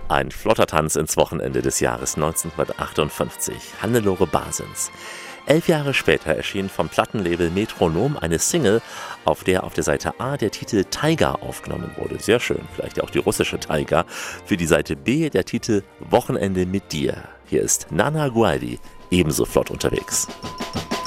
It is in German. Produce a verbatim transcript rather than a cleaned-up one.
Ein flotter Tanz ins Wochenende des Jahres neunzehnhundertachtundfünfzig. Hannelore Basens. Elf Jahre später erschien vom Plattenlabel Metronom eine Single, auf der auf der Seite A der Titel Tiger aufgenommen wurde. Sehr schön, vielleicht auch die russische Tiger. Für die Seite B der Titel Wochenende mit dir. Hier ist Nana Gualdi, ebenso flott unterwegs.